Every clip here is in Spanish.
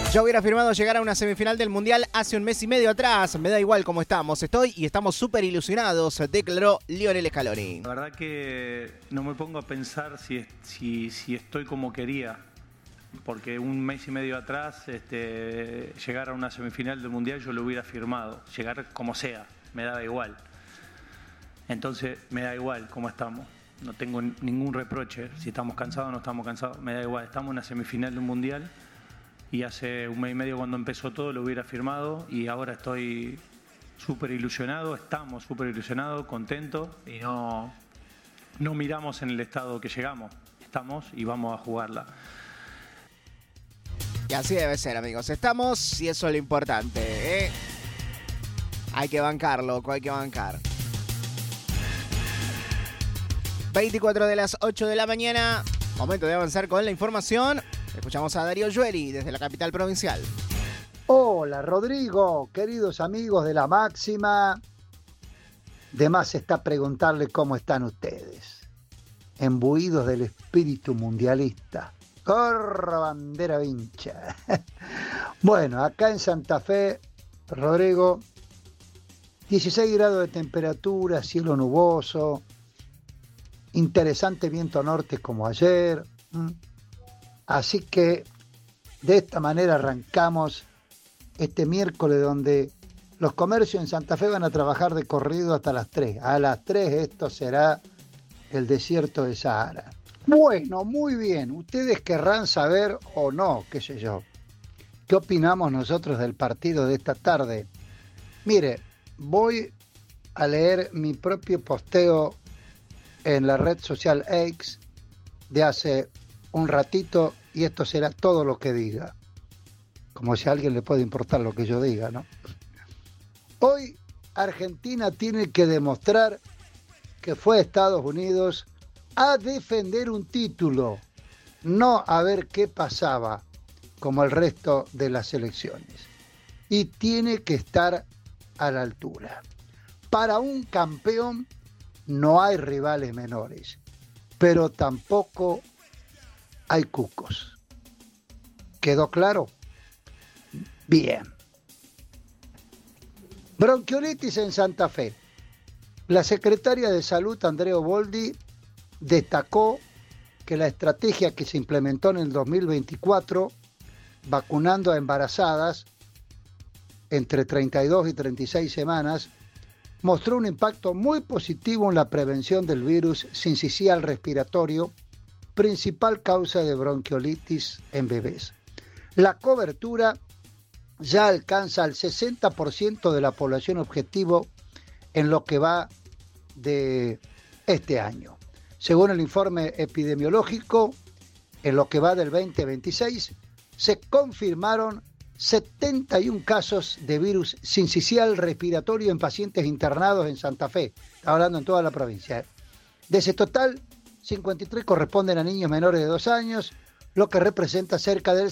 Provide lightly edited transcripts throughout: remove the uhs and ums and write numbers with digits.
Yo hubiera firmado llegar a una semifinal del Mundial hace un mes y medio atrás. Me da igual cómo estamos. Estamos súper ilusionados, declaró Lionel Scaloni. La verdad que no me pongo a pensar si estoy como quería. Porque un mes y medio atrás, llegar a una semifinal del Mundial yo lo hubiera firmado. Llegar como sea, me daba igual. Entonces, me da igual cómo estamos. No tengo ningún reproche. Si estamos cansados o no estamos cansados, me da igual. Estamos en una semifinal de un Mundial. Y hace un mes y medio cuando empezó todo lo hubiera firmado y ahora estoy súper ilusionado, estamos súper ilusionados, contentos y no miramos en el estado que llegamos, estamos y vamos a jugarla. Y así debe ser, amigos, estamos y eso es lo importante, ¿eh? Hay que bancar, loco, hay que bancar. 24 de las 8 de la mañana, momento de avanzar con la información. Escuchamos a Darío Yueli desde la capital provincial. Hola Rodrigo, queridos amigos de La Máxima. De más está preguntarle cómo están ustedes. Embuidos del espíritu mundialista. Corra bandera vincha. Bueno, acá en Santa Fe, Rodrigo, 16 grados de temperatura, cielo nuboso, interesante viento norte como ayer. Así que de esta manera arrancamos este miércoles donde los comercios en Santa Fe van a trabajar de corrido hasta las 3. A las 3 esto será el desierto de Sahara. Bueno, muy bien. Ustedes querrán saber o no, qué sé yo, qué opinamos nosotros del partido de esta tarde. Mire, voy a leer mi propio posteo en la red social X de hace un ratito y esto será todo lo que diga. Como si a alguien le puede importar lo que yo diga, ¿no? Hoy Argentina tiene que demostrar que fue a Estados Unidos a defender un título, no a ver qué pasaba como el resto de las selecciones. Y tiene que estar a la altura. Para un campeón no hay rivales menores, pero tampoco hay cucos. ¿Quedó claro? Bien. Bronquiolitis en Santa Fe. La secretaria de Salud, Andrea Boldi, destacó que la estrategia que se implementó en el 2024, vacunando a embarazadas entre 32 y 36 semanas, mostró un impacto muy positivo en la prevención del virus sincicial respiratorio, principal causa de bronquiolitis en bebés. La cobertura ya alcanza al 60% de la población objetivo en lo que va de este año. Según el informe epidemiológico, en lo que va del 2026, se confirmaron 71 casos de virus sincicial respiratorio en pacientes internados en Santa Fe. Está hablando en toda la provincia. De ese total, 53 corresponden a niños menores de 2 años, lo que representa cerca del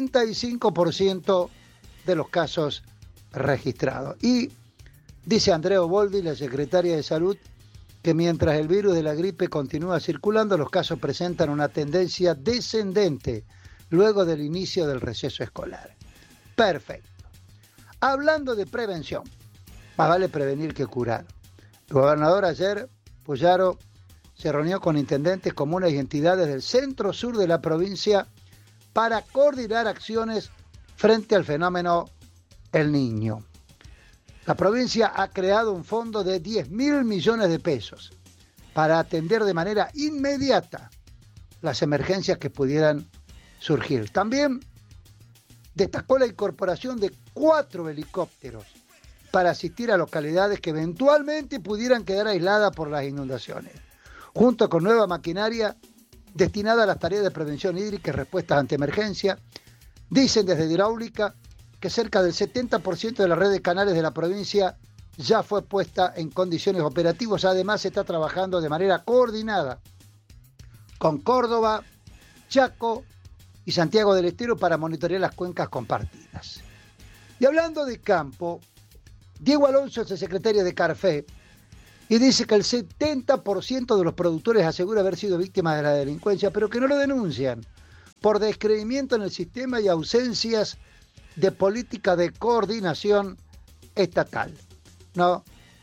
75% de los casos registrados. Y dice Andrea Boldi, la secretaria de Salud, que mientras el virus de la gripe continúa circulando, los casos presentan una tendencia descendente luego del inicio del receso escolar. Perfecto. Hablando de prevención, más vale prevenir que curar. El gobernador ayer, Puyaro, se reunió con intendentes, comunas y entidades del centro-sur de la provincia para coordinar acciones frente al fenómeno El Niño. La provincia ha creado un fondo de 10.000 millones de pesos para atender de manera inmediata las emergencias que pudieran surgir. También destacó la incorporación de 4 helicópteros para asistir a localidades que eventualmente pudieran quedar aisladas por las inundaciones, junto con nueva maquinaria destinada a las tareas de prevención hídrica y respuestas ante emergencia. Dicen desde Hidráulica que cerca del 70% de la red de canales de la provincia ya fue puesta en condiciones operativas. Además, se está trabajando de manera coordinada con Córdoba, Chaco y Santiago del Estero para monitorear las cuencas compartidas. Y hablando de campo, Diego Alonso es el secretario de Carfe y dice que el 70% de los productores asegura haber sido víctimas de la delincuencia, pero que no lo denuncian por descreimiento en el sistema y ausencias de política de coordinación estatal, ¿no?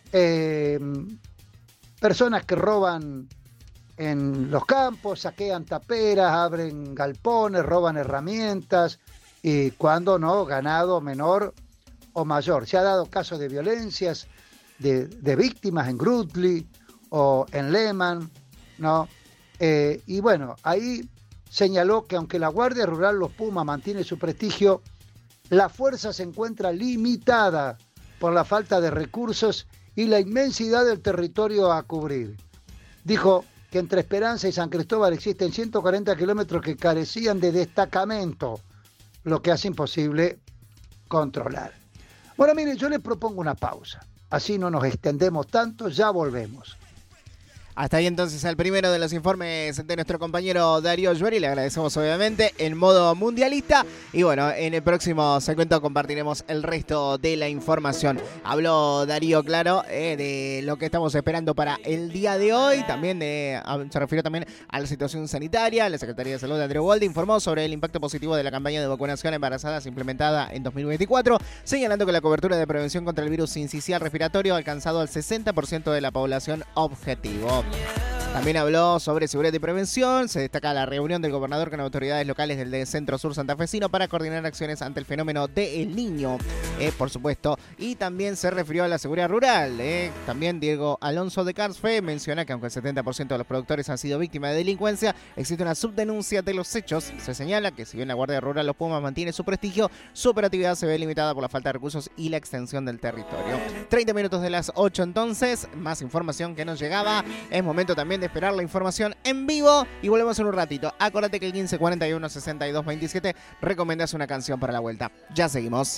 Personas que roban en los campos, saquean taperas, abren galpones, roban herramientas, y cuando no, ganado menor o mayor. Se ha dado casos de violencias, de víctimas en Grutli o en Lehman, ¿no? Y bueno, ahí señaló que aunque la Guardia Rural Los Pumas mantiene su prestigio, la fuerza se encuentra limitada por la falta de recursos y la inmensidad del territorio a cubrir. Dijo que entre Esperanza y San Cristóbal existen 140 kilómetros que carecían de destacamento, lo que hace imposible controlar. Bueno, miren, yo les propongo una pausa. Así no nos extendemos tanto, ya volvemos. Hasta ahí entonces el primero de los informes de nuestro compañero Darío Llueri. Le agradecemos obviamente en modo mundialista. Y bueno, en el próximo segmento compartiremos el resto de la información. Habló Darío, claro, de lo que estamos esperando para el día de hoy. También se refirió también a la situación sanitaria. La Secretaría de Salud de Andreu Boldi informó sobre el impacto positivo de la campaña de vacunación a embarazadas implementada en 2024, señalando que la cobertura de prevención contra el virus sincicial respiratorio ha alcanzado al 60% de la población objetivo. También habló sobre seguridad y prevención. Se destaca la reunión del gobernador con autoridades locales del Centro Sur Santafesino para coordinar acciones ante el fenómeno del Niño, por supuesto. Y también se refirió a la seguridad rural. También Diego Alonso de Carsfe menciona que aunque el 70% de los productores han sido víctimas de delincuencia, existe una subdenuncia de los hechos. Se señala que si bien la Guardia Rural Los Pumas mantiene su prestigio, su operatividad se ve limitada por la falta de recursos y la extensión del territorio. 30 minutos de las 8 entonces, más información que nos llegaba. Es momento también de esperar la información en vivo y volvemos en un ratito. Acuérdate que el 1541-6227 recomendas una canción para la vuelta. Ya seguimos.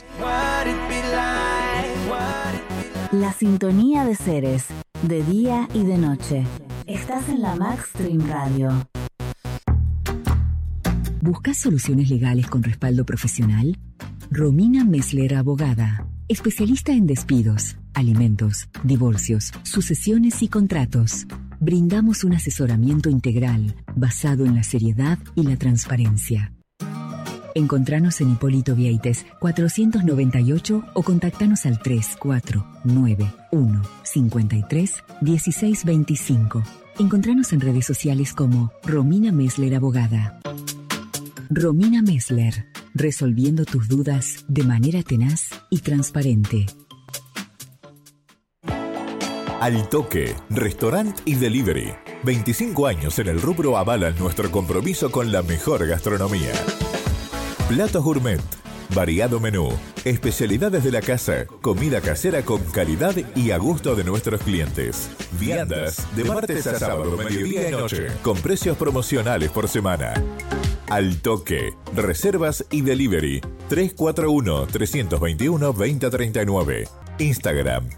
La sintonía de seres, de día y de noche. Estás en la Maxstream Radio. ¿Buscas soluciones legales con respaldo profesional? Romina Messler, abogada. Especialista en despidos, alimentos, divorcios, sucesiones y contratos. Brindamos un asesoramiento integral basado en la seriedad y la transparencia. Encontranos en Hipólito Vieites 498 o contactanos al 3491531625. Encontranos en redes sociales como Romina Messler, abogada. Romina Messler, resolviendo tus dudas de manera tenaz y transparente. Al Toque, restaurant y delivery. 25 años en el rubro avalan nuestro compromiso con la mejor gastronomía. Platos gourmet, variado menú, especialidades de la casa, comida casera con calidad y a gusto de nuestros clientes. Viandas de martes a sábado, mediodía y noche, con precios promocionales por semana. Al Toque, reservas y delivery. 341-321-2039. Instagram,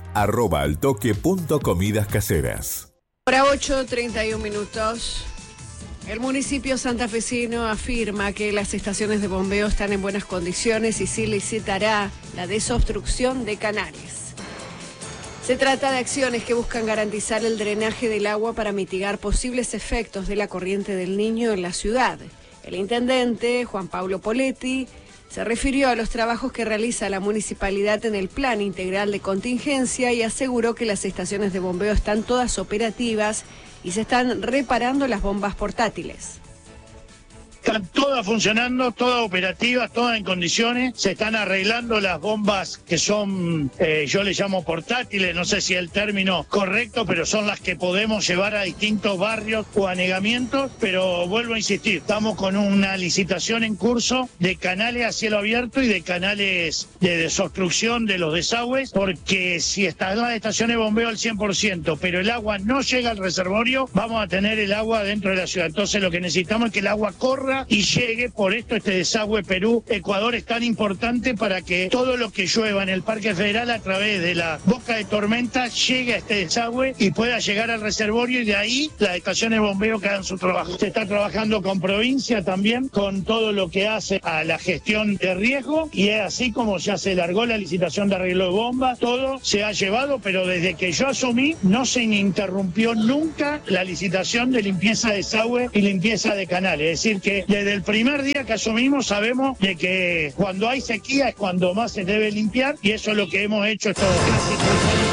@altoque.comidascaseras. Hora 8:31 minutos. El municipio santafesino afirma que las estaciones de bombeo están en buenas condiciones y sí licitará la desobstrucción de canales. Se trata de acciones que buscan garantizar el drenaje del agua para mitigar posibles efectos de la corriente del Niño en la ciudad. El intendente, Juan Pablo Poletti, se refirió a los trabajos que realiza la municipalidad en el Plan Integral de Contingencia y aseguró que las estaciones de bombeo están todas operativas y se están reparando las bombas portátiles. Están todas funcionando, todas operativas, todas en condiciones. Se están arreglando las bombas que son, yo les llamo portátiles, no sé si es el término correcto, pero son las que podemos llevar a distintos barrios o anegamientos. Pero vuelvo a insistir, estamos con una licitación en curso de canales a cielo abierto y de canales de desobstrucción de los desagües, porque si están las estaciones de bombeo al 100%, pero el agua no llega al reservorio, vamos a tener el agua dentro de la ciudad. Entonces lo que necesitamos es que el agua corra y llegue. Por esto este desagüe Perú-Ecuador es tan importante, para que todo lo que llueva en el Parque Federal a través de la boca de tormenta llegue a este desagüe y pueda llegar al reservorio, y de ahí las estaciones de bombeo que hagan su trabajo. Se está trabajando con provincia también, con todo lo que hace a la gestión de riesgo, y es así como ya se largó la licitación de arreglo de bombas. Todo se ha llevado, pero desde que yo asumí no se interrumpió nunca la licitación de limpieza de desagüe y limpieza de canales. Es decir, que que desde el primer día que asumimos sabemos de que cuando hay sequía es cuando más se debe limpiar, y eso es lo que hemos hecho estos casi 3 años.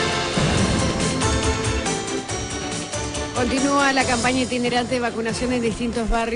Continúa la campaña itinerante de vacunación en distintos barrios.